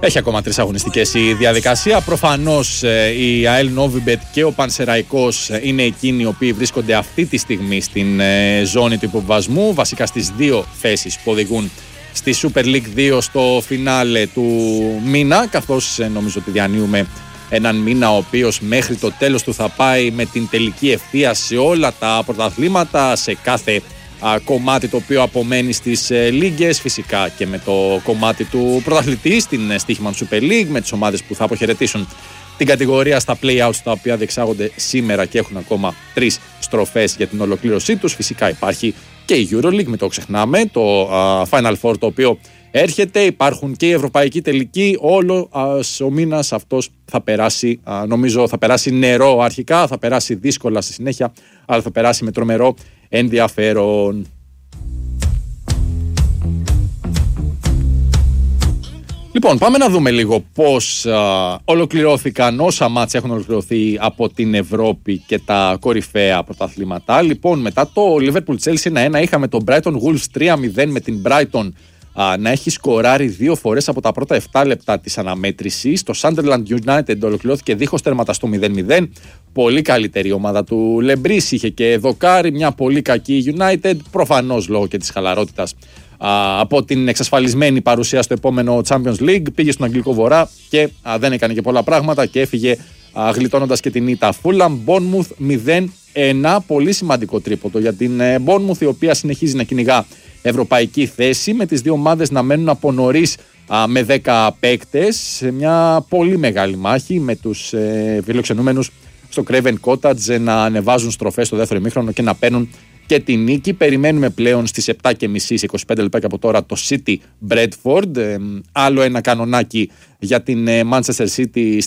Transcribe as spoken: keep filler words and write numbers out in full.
Έχει ακόμα τρεις αγωνιστικές η διαδικασία. Προφανώς η ΑΕΛ Νόβιμπετ και ο Πανσεραϊκός είναι εκείνοι οι οποίοι βρίσκονται αυτή τη στιγμή στην ζώνη του υποβιβασμού, βασικά στις δύο θέσεις που οδηγούν στη Super League δύο στο φινάλε του μήνα, καθώς νομίζω ότι διανύουμε έναν μήνα ο οποίος μέχρι το τέλος του θα πάει με την τελική ευθεία σε όλα τα πρωταθλήματα, σε κάθε α, κομμάτι το οποίο απομένει στις ε, λίγκες, φυσικά και με το κομμάτι του πρωταθλητή στην ε, Stoichmann Super League, με τις ομάδες που θα αποχαιρετήσουν την κατηγορία στα play-outs, τα οποία διεξάγονται σήμερα και έχουν ακόμα τρεις στροφές για την ολοκλήρωσή τους. Φυσικά υπάρχει και η EuroLeague, μην το ξεχνάμε, το α, Final Four το οποίο έρχεται, υπάρχουν και η Ευρωπαϊκή Τελική. Όλο α, ο μήνας αυτός θα περάσει, α, νομίζω θα περάσει νερό αρχικά, θα περάσει δύσκολα στη συνέχεια, αλλά θα περάσει με τρομερό ενδιαφέρον. Λοιπόν, πάμε να δούμε λίγο πώς α, ολοκληρώθηκαν όσα μάτς έχουν ολοκληρωθεί από την Ευρώπη και τα κορυφαία πρωταθλήματα. Λοιπόν, μετά το Liverpool Chelsea ένα ένα είχαμε το Brighton Wolves τρία μηδέν, με την Brighton α, να έχει σκοράρει δύο φορές από τα πρώτα επτά λεπτά της αναμέτρησης. Το Sunderland United ολοκληρώθηκε δίχως τέρματα στο μηδέν μηδέν. Πολύ καλύτερη ομάδα του Λεμπρίς, είχε και δοκάρι, μια πολύ κακή United, προφανώς λόγω και της χαλαρότητας α, από την εξασφαλισμένη παρουσία στο επόμενο Champions League. Πήγε στον Αγγλικό Βορρά και α, δεν έκανε και πολλά πράγματα και έφυγε α, γλιτώνοντας και την ήττα. Fulham Bournemouth μηδέν ένα, πολύ σημαντικό τρίποντο για την ε, Bournemouth, η οποία συνεχίζει να κυνηγά ευρωπαϊκή θέση, με τις δύο ομάδες να μένουν από νωρίς α, με δέκα παίκτες σε μια πολύ μεγάλη μάχη με τους ε, φιλοξενούμενους στο Craven Cottage να ανεβάζουν στροφές στο δεύτερο ημίχρονο και να παίρνουν και τη νίκη. Περιμένουμε πλέον στις επτά και μισή, σε είκοσι πέντε λεπτά από τώρα, το City Bradford, ε, άλλο ένα κανονάκι για την ε, Manchester City